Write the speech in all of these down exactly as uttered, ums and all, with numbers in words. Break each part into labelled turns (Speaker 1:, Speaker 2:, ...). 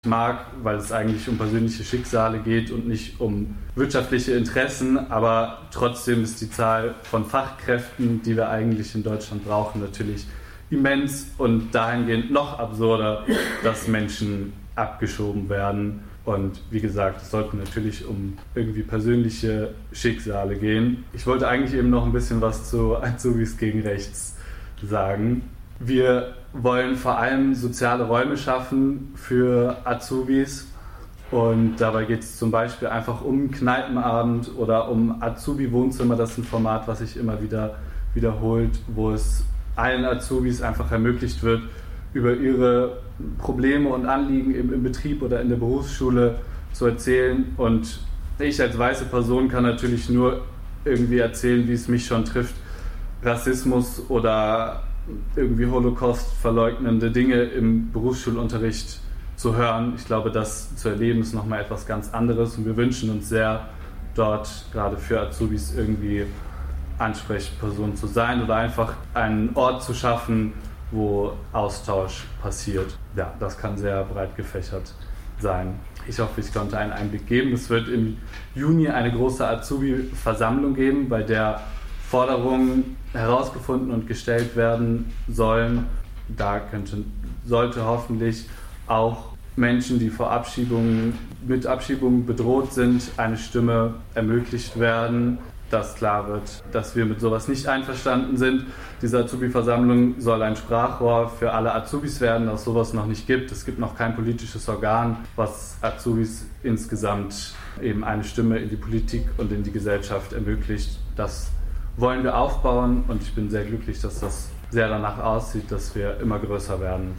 Speaker 1: mag, weil es eigentlich um persönliche Schicksale geht und nicht um wirtschaftliche Interessen, aber trotzdem ist die Zahl von Fachkräften, die wir eigentlich in Deutschland brauchen, natürlich immens und dahingehend noch absurder, dass Menschen abgeschoben werden. Und wie gesagt, es sollte natürlich um irgendwie persönliche Schicksale gehen. Ich wollte eigentlich eben noch ein bisschen was zu Azubis gegen Rechts sagen. Wir wollen vor allem soziale Räume schaffen für Azubis und dabei geht es zum Beispiel einfach um Kneipenabend oder um Azubi-Wohnzimmer. Das ist ein Format, was sich immer wieder wiederholt, wo es allen Azubis einfach ermöglicht wird, über ihre Probleme und Anliegen im, im Betrieb oder in der Berufsschule zu erzählen. Und ich als weiße Person kann natürlich nur irgendwie erzählen, wie es mich schon trifft, Rassismus oder irgendwie Holocaust verleugnende Dinge im Berufsschulunterricht zu hören. Ich glaube, das zu erleben ist nochmal etwas ganz anderes und wir wünschen uns sehr, dort gerade für Azubis irgendwie Ansprechperson zu sein oder einfach einen Ort zu schaffen, wo Austausch passiert. Ja, das kann sehr breit gefächert sein. Ich hoffe, ich konnte einen Einblick geben. Es wird im Juni eine große Azubi-Versammlung geben, bei der Forderungen herausgefunden und gestellt werden sollen. Da könnte, sollte hoffentlich auch Menschen, die vor Abschiebungen, mit Abschiebungen bedroht sind, eine Stimme ermöglicht werden, dass klar wird, dass wir mit sowas nicht einverstanden sind. Diese Azubi-Versammlung soll ein Sprachrohr für alle Azubis werden, das sowas noch nicht gibt. Es gibt noch kein politisches Organ, was Azubis insgesamt eben eine Stimme in die Politik und in die Gesellschaft ermöglicht. Das wollen wir aufbauen und ich bin sehr glücklich, dass das sehr danach aussieht, dass wir immer größer werden.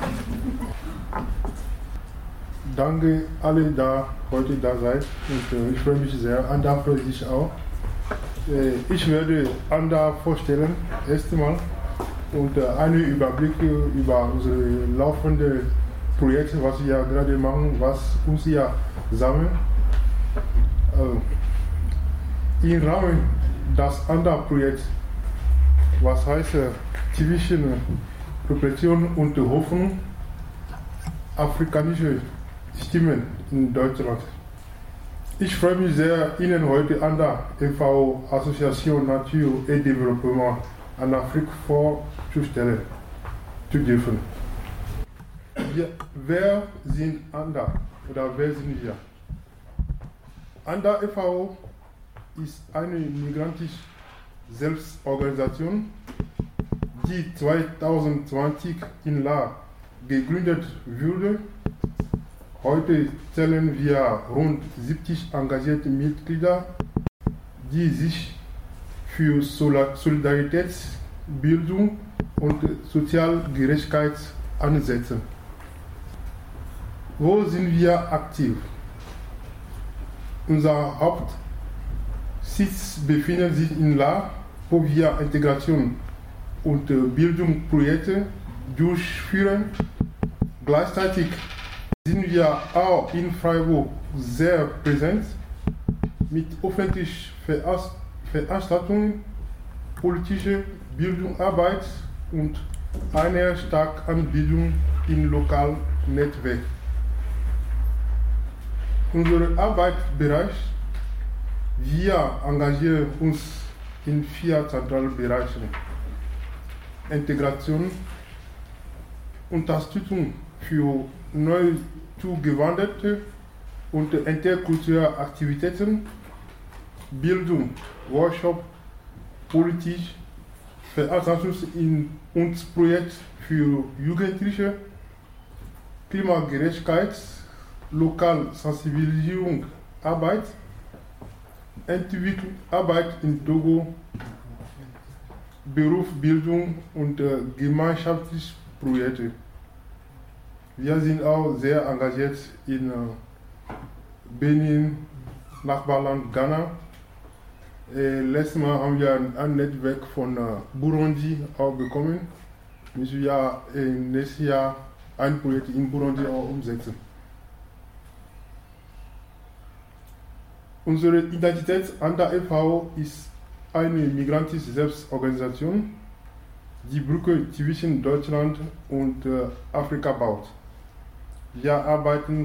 Speaker 2: Danke alle, da heute da seid und äh, ich freue mich sehr. Anda freut sich auch. Äh, ich werde Anda vorstellen, erstmal und äh, einen Überblick über unsere laufenden Projekte, was wir gerade machen, was uns hier sammeln. Äh, Im Rahmen das andere Projekt, was heißt zwischen Repression und Hoffnung, afrikanische Stimmen in Deutschland. Ich freue mich sehr, Ihnen heute an der E V O Association Natur et Développement an Afrique vorzustellen zu dürfen. Wir, wer sind ANDA oder wer sind wir? ANDA E V O ist eine migrantische Selbstorganisation, die zweitausendzwanzig in La gegründet wurde. Heute zählen wir rund siebzig engagierte Mitglieder, die sich für Solidarität, Bildung und Sozialgerechtigkeit einsetzen. Wo sind wir aktiv? Unser Hauptsitz befindet sich in La, wo wir Integration und Bildungsprojekte durchführen. Gleichzeitig sind wir auch in Freiburg sehr präsent mit öffentlichen Veranstaltungen, politischer Bildungsarbeit und einer starken Anbindung im lokalen Netzwerk. Unser Arbeitsbereich, wir engagieren uns in vier zentralen Bereichen: Integration, Unterstützung für neu zugewanderte und interkulturelle Aktivitäten, Bildung, Workshop, Politik, Veranstaltungs- und Projekt für Jugendliche, Klimagerechtigkeit, lokale Sensibilisierung, Arbeit, Entwicklungsarbeit in Togo, Beruf, Bildung und äh, gemeinschaftliche Projekte. Wir sind auch sehr engagiert in äh, Benin, Nachbarland Ghana. Äh, letztes Mal haben wir ein, ein Netzwerk von äh, Burundi auch bekommen. Müssen wir äh, nächstes Jahr ein Projekt in Burundi auch umsetzen. Unsere Identität an der E V O ist eine migrantische Selbstorganisation, die Brücke zwischen Deutschland und äh, Afrika baut. Wir arbeiten